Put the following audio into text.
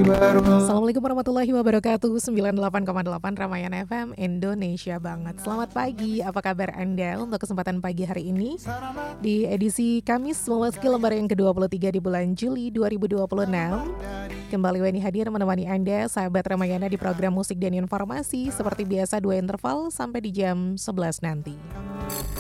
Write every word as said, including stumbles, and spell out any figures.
Assalamualaikum warahmatullahi wabarakatuh. sembilan puluh delapan koma delapan Ramayana F M Indonesia banget. Selamat pagi, apa kabar Anda untuk kesempatan pagi hari ini? Di edisi Kamis memasuki lembar yang kedua puluh tiga di bulan Juli dua ribu dua puluh enam. Kembali Weni hadir menemani Anda, sahabat Ramayana, di program musik dan informasi seperti biasa dua interval sampai di jam sebelas nanti.